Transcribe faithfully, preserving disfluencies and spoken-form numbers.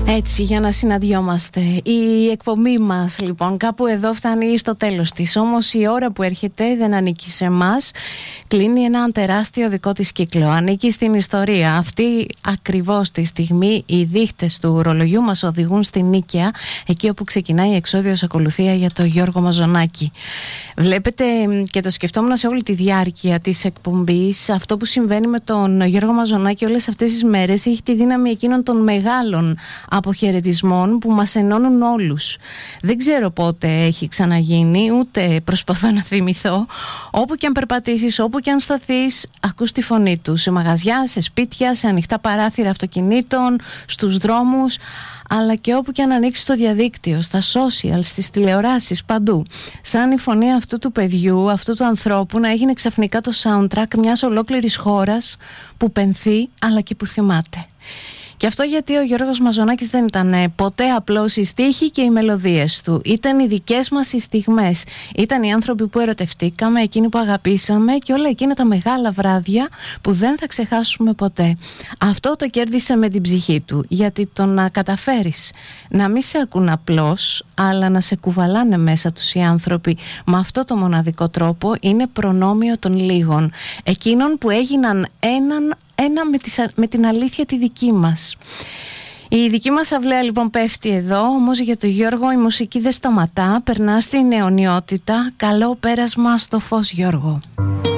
Έτσι, για να συναντιόμαστε. Η εκπομπή μας λοιπόν κάπου εδώ φτάνει στο τέλος της. Όμως η ώρα που έρχεται δεν ανήκει σε εμάς. Κλείνει ένα τεράστιο δικό της κύκλο. Ανήκει στην ιστορία. Αυτή ακριβώς τη στιγμή οι δείχτες του ρολογιού μας οδηγούν στην Νίκαια, εκεί όπου ξεκινάει η εξώδιος ακολουθία για το Γιώργο Μαζονάκη. Βλέπετε, και το σκεφτόμουν σε όλη τη διάρκεια της εκπομπής, αυτό που συμβαίνει με τον Γιώργο Μαζονάκη όλες αυτές τις μέρες έχει τη δύναμη εκείνων των μεγάλων αποχαιρετισμών που μας ενώνουν όλους. Δεν ξέρω πότε έχει ξαναγίνει, ούτε προσπαθώ να θυμηθώ. Όπου και αν περπατήσεις, όπου και αν σταθείς, ακούς τη φωνή του. Σε μαγαζιά, σε σπίτια, σε ανοιχτά παράθυρα αυτοκινήτων, στους δρόμους, αλλά και όπου και αν ανοίξεις το διαδίκτυο, στα social, στις τηλεοράσεις, παντού. Σαν η φωνή αυτού του παιδιού, αυτού του ανθρώπου να έγινε ξαφνικά το soundtrack μιας ολόκληρης χώρας που πενθεί αλλά και που θυμάται. Και αυτό γιατί ο Γιώργος Μαζονάκης δεν ήταν ποτέ απλώς οι στίχοι και οι μελωδίες του. Ήταν οι δικές μας οι στιγμές. Ήταν οι άνθρωποι που ερωτευτήκαμε, εκείνοι που αγαπήσαμε και όλα εκείνα τα μεγάλα βράδια που δεν θα ξεχάσουμε ποτέ. Αυτό το κέρδισε με την ψυχή του. Γιατί το να καταφέρεις να μην σε ακούν απλώς, αλλά να σε κουβαλάνε μέσα τους οι άνθρωποι με αυτό το μοναδικό τρόπο, είναι προνόμιο των λίγων. Εκείνων που έγιναν έναν Ένα με, τις, με την αλήθεια τη δική μας. Η δική μας αυλαία λοιπόν πέφτει εδώ, όμως για τον Γιώργο η μουσική δεν σταματά, περνά στην αιωνιότητα. Καλό πέρασμα στο φως, Γιώργο.